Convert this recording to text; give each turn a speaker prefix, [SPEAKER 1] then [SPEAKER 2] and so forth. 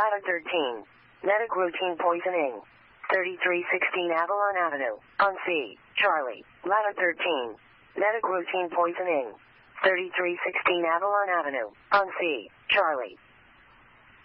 [SPEAKER 1] Ladder 13. Medic routine poisoning. 3316 Avalon Avenue. On C. Charlie. Ladder 13. Medic routine poisoning. 3316 Avalon Avenue. On C. Charlie.